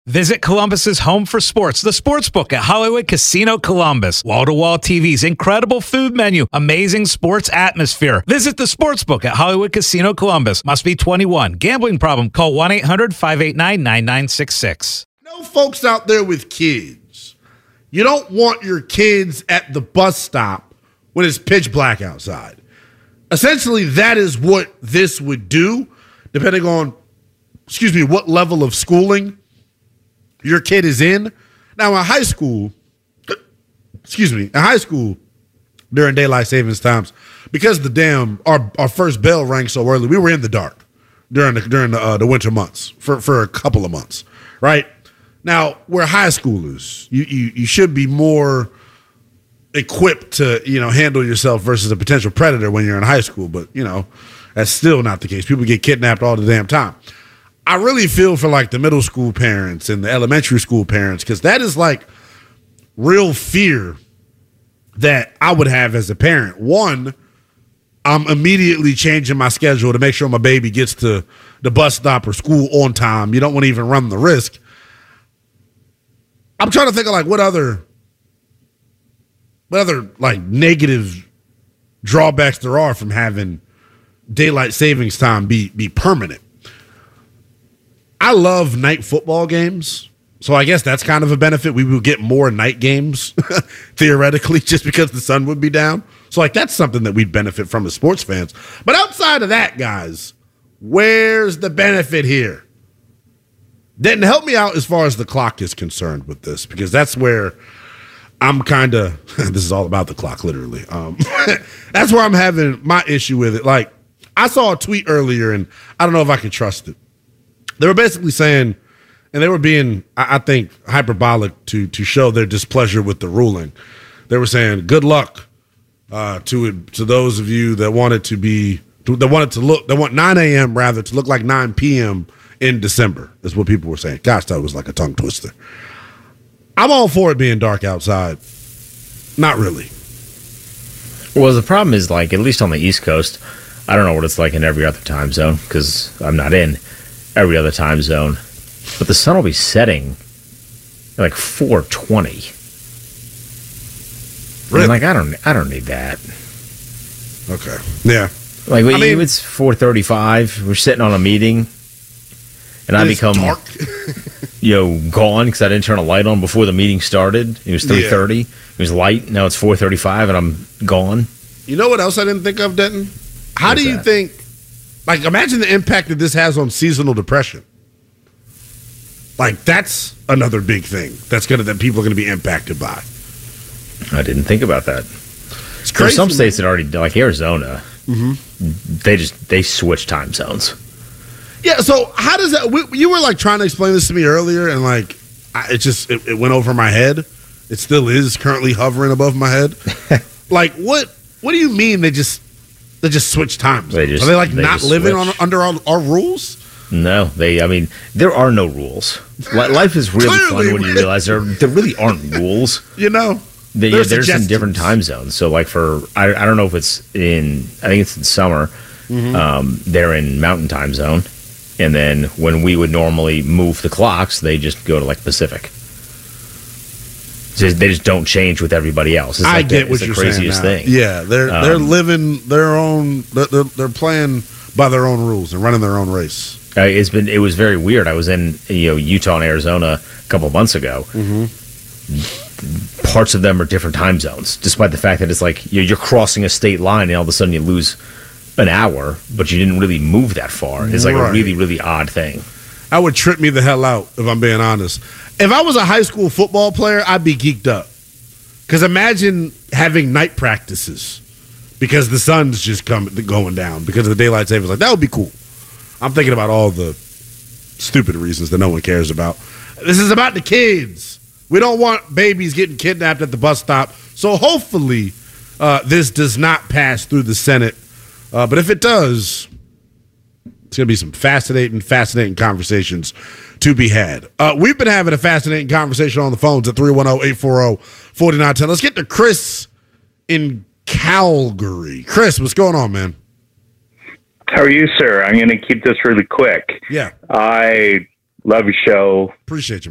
Visit Columbus's home for sports, the Sportsbook at Hollywood Casino Columbus. Wall-to-wall TVs, incredible food menu, amazing sports atmosphere. Visit the Sportsbook at Hollywood Casino Columbus. Must be 21. Gambling problem? Call 1-800-589-9966. No folks out there with kids. You don't want your kids at the bus stop when it's pitch black outside. Essentially, that is what this would do, depending on, what level of schooling your kid is in. Now, in high school, during daylight savings times, because our first bell rang so early, we were in the dark during the winter months for a couple of months, right? Now, we're high schoolers. You should be more equipped to, handle yourself versus a potential predator when you're in high school, but, that's still not the case. People get kidnapped all the damn time. I really feel for like the middle school parents and the elementary school parents, because that is like real fear that I would have as a parent. One, I'm immediately changing my schedule to make sure my baby gets to the bus stop or school on time. You don't want to even run the risk. I'm trying to think of like what other like negative drawbacks there are from having daylight savings time be permanent. I love night football games, so I guess that's kind of a benefit. We will get more night games, theoretically, just because the sun would be down. So, like, that's something that we'd benefit from as sports fans. But outside of that, guys, where's the benefit here? Denton, help me out as far as the clock is concerned with this, because that's where I'm kind of – this is all about the clock, literally. That's where I'm having my issue with it. Like, I saw a tweet earlier, and I don't know if I can trust it. They were basically saying, and they were being, I think, hyperbolic to show their displeasure with the ruling. They were saying, "Good luck to those of you that want 9 a.m. rather to look like 9 p.m. in December." Is what people were saying. Gosh, that was like a tongue twister. I'm all for it being dark outside. Not really. Well, the problem is, like, at least on the East Coast, I don't know what it's like in every other time zone because I'm not in every other time zone, but the sun will be setting at like 4:20. Really? And like I don't need that. Okay. Yeah. Like it's 4:35. We're sitting on a meeting, and I become dark. Gone because I didn't turn a light on before the meeting started. It was 3:30. It was light. Now it's 4:35, and I'm gone. You know what else I didn't think of, Denton? How do you think? Like, imagine the impact that this has on seasonal depression. Like, that's another big thing that people are gonna be impacted by. I didn't think about that. It's crazy. There's some states that already, like Arizona, mm-hmm. they switch time zones. Yeah. So how does that? You were like trying to explain this to me earlier, and like it went over my head. It still is currently hovering above my head. Like, what do you mean they just switch times? Are they like not living under our rules? No, there are no rules. Life is really fun when you realize there really aren't rules. There's in different time zones. So, like I don't know if it's I think it's in summer. Mm-hmm. They're in Mountain Time Zone, and then when we would normally move the clocks, they just go to like Pacific. So they just don't change with everybody else. It's like what you're saying. Craziest thing. Yeah, they're living their own. They're playing by their own rules and running their own race. It was very weird. I was in Utah and Arizona a couple of months ago. Mm-hmm. Parts of them are different time zones, despite the fact that it's like you're crossing a state line and all of a sudden you lose an hour, but you didn't really move that far. It's like a really, really odd thing. That would trip me the hell out, if I'm being honest. If I was a high school football player, I'd be geeked up. Because imagine having night practices because the sun's just going down because of the daylight savings. Like, that would be cool. I'm thinking about all the stupid reasons that no one cares about. This is about the kids. We don't want babies getting kidnapped at the bus stop. So hopefully this does not pass through the Senate. But if it does, it's going to be some fascinating conversations to be had. We've been having a fascinating conversation on the phones at 310-840-4910. Let's get to Chris in Calgary. Chris, what's going on, man? How are you, sir? I'm going to keep this really quick. Yeah. I love your show. Appreciate you.